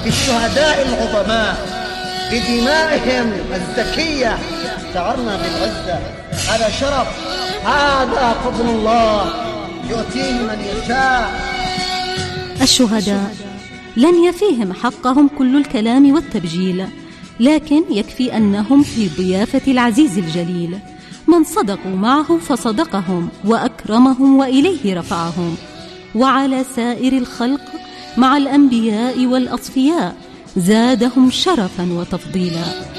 الشهداء العظماء بدمائهم الزكية شعرنا بالعزة. هذا شرف، هذا فضل الله يؤتيه من يشاء. الشهداء لن يفيهم حقهم كل الكلام والتبجيل، لكن يكفي أنهم في ضيافة العزيز الجليل، من صدقوا معه فصدقهم وأكرمهم وإليه رفعهم، وعلى سائر الخلق مع الأنبياء والأصفياء زادهم شرفا وتفضيلا.